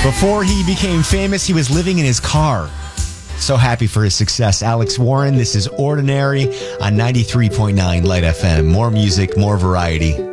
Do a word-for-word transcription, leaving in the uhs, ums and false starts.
Before he became famous, he was living in his car. So happy for his success. Alex Warren, this is Ordinary on ninety-three point nine Light F M. More music, more variety.